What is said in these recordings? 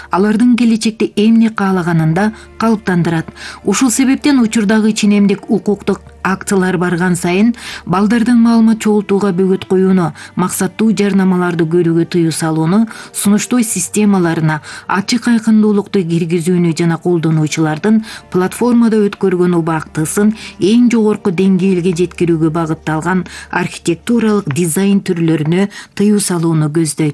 алардын келечекте эмне каалаганын калыптандырат. Ушул себептен учурдагы ченемдик укуктук актылар барган сайын балдардын маалымат чогултууга бөгөт коюуну, максаттуу жарнамаларды көрүүгө тыюу салууну, сунуштоо системаларына ачык айкындуулукту киргизүүнү жана колдонуучулардын платформада өткөргөн убактысын эң жогорку деңгээлге жеткирүүгө багытталган архитектуралык дизайн түрлөрүнө тыюу салууну көздөйт.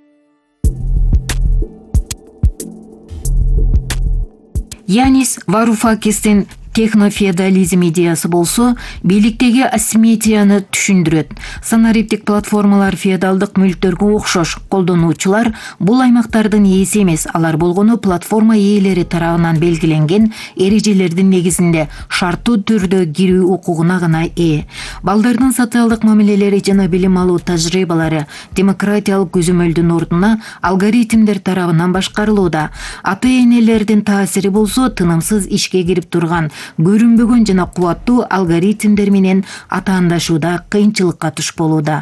Янис Вароуфакистин технофеодализм идеясы болсо, бийликтеги асимметрияны түшүндүрөт. Санариптик платформалар феодалдык мүлктөргө окшош. Колдонуучулар бул аймактардын ээси эмес, алар болгону платформа ээлери тарабынан белгиленген эрежелердин негизинде шарттуу түрдө кирүү укугуна гана ээ. Балдардын социалдык мамилелери жана билим алуу тажрыйбалары демократиялык көзөмөлдүн ордуна алгоритмдер тарабынан башкарылууда. Ата-энелердин таасири болсо, тынымсыз ишке кирип турган көрүнбөгөн жана кубаттуу алгоритмдер менен атаандашууда кыйынчылыкка туш болууда.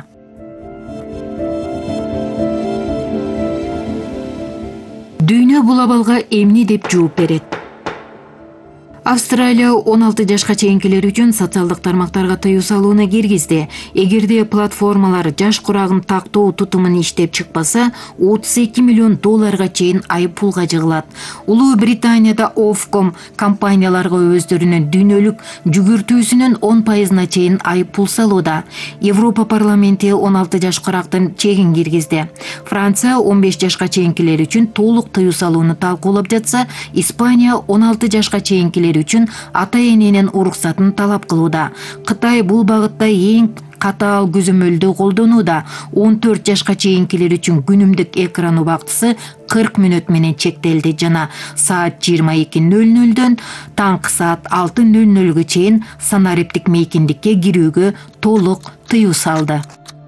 Дүйнө бул абалга эмне деп жооп берет? Австралия 16 жашка чейинкилер үчүн социалдык тармактарга тыюу салууну киргизди. Эгерде платформалар жаш курагын тактоо тутумун иштеп чыкпаса, $32 миллион чейин айып пулга жыгылат. Улуу Британияда Ofcom компанияларга өздөрүнүн дүйнөлүк жүгүртүүсүнүн 10% чейин айып пул салууда. Европа парламенти 16 жаш курактын чегин киргизди. Франция 15 жашка чейинкилер үчүн толук тыюу салууну талкуулап жатса, Испания 16 жашка чейинкилер үчүн ата-эненин уруксатын талап кылууда. Кытай бул багытта эң катаал көзөмөлдү колдонууда. 14 жашка чейинкилер үчүн күнүмдүк экран убактысы 40 мүнөт менен чектелди жана саат 22:00дөн таңкы саат 6:00 чейин санариптик мейкиндикке кирүүгө толук тыюу салды.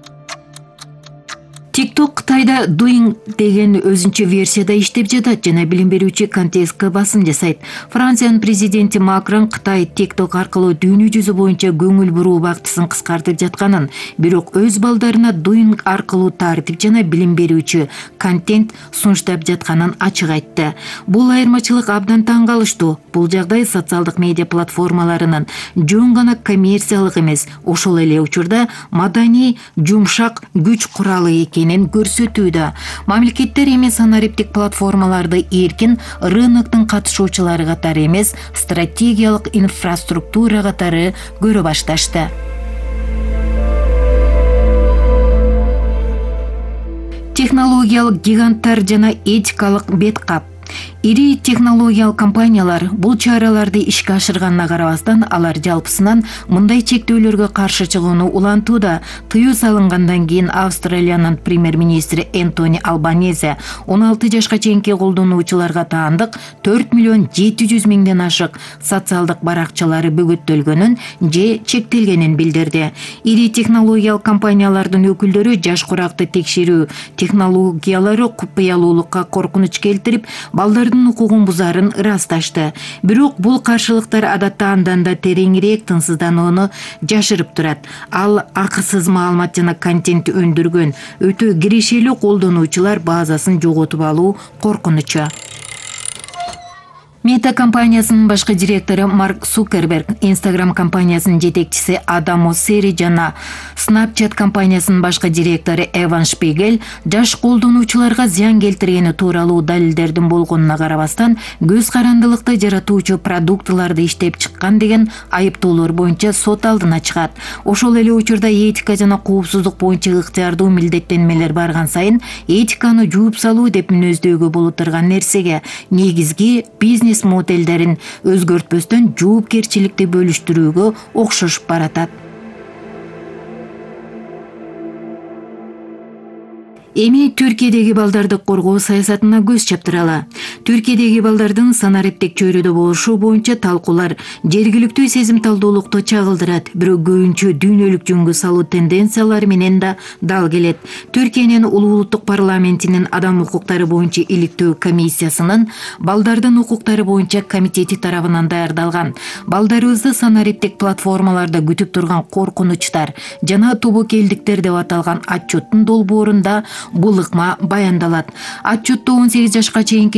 TikTok Кытайда Douyin деген өзүнчө версияда иштеп жатат жана билим берүүчү контекстке басым жасайт. Франциянын президенти Макрон Кытай TikTok аркылуу дүйнө жүзү боюнча көңүл буруу убактысын кыскартып жатканын, бирок өз балдарына Douyin аркылуу тартип жана билим берүүчү контент сунуштап жатканын ачык айтты. Бул айырмачылык абдан таң калыштуу. Бул жагдай социалдык медиа платформаларынын жөн гана коммерциялык эмес, ошол эле учурда маданий жумшак күч куралы экенин көрсөтүүдө. Мамлекеттер эми санариптик платформаларды эркин рыноктун катышуучулары катары эмес, стратегиялык инфраструктура катары көрө башташты. Технологиялык гиганттар жана этикалык беткап. Ири технологиялык компаниялар бул чараларды ишке ашырганына карабастан, алар жалпысынан мындай чектөөлөргө каршы чыгууну улантууда. Тыюу салынгандан кийин Австралиянын премьер-министри Энтони Албанезе 16 жашка чейинки колдонуучуларга таандык 4,7 миллион ашык социалдык баракчалары бөгөттөлгөнүн же чектелгенин билдирди. Ири технологиялык компаниялардын өкүлдөрү жаш куракты текшерүү технологиялары купуялуулукка коркунуч келтирип, балдардын укугун бузарын ырасташты. Бирок бул каршылыктар адатта андан да тереңирээк тынсызданууну жашырып турат. Ал акысыз маалымат жана контент өндүргөн өтө кирешелүү колдонуучулар базасын жоготуп алуу коркунучу. Мета компаниясынын башкы директору Марк Цукерберг, Instagram компаниясынын жетекчиси Адам Моссери жана Snapchat компаниясынын башкы директору Эван Шпигель жаш колдонуучуларга зыян келтиргени тууралуу далилдердин болгонуна карабастан, көз карандылыкты жаратуучу продуктыларды иштеп чыккан деген айыптоолор боюнча сот алдына чыгат. Ошол эле учурда этика жана коопсуздук боюнча ыктыярдуу милдеттенмелер барган сайын этиканы жууп салуу деп мүнөздөөгө боло турган нерсеге негизги бизнес моделдерин өзгөртпөстөн жоопкерчиликти бөлүштүрүүгө окшошуп баратат. Эми Түркиядеги балдарды коргоо саясатына көз чаптыралы. Түркиядеги балдардын санариптик чөйрөдө болушу боюнча талкуулар жергиликтүү сезимталдуулукту чагылдырат, бирок көбүнчө дүйнөлүк жөнгө салуу тенденциялары менен да дал келет. Түркиянын улуулуктук парламентинин адам укуктары боюнча иликтөө комиссиясынын балдардын укуктары боюнча комитети тарабынан даярдалган балдарыбызды санариптик платформаларда күтүп турган коркунучтар жана тобокелдиктер деп аталган отчеттун долбоорунда бул ыкма баяндалат. Отчетто 18 жашка чейинки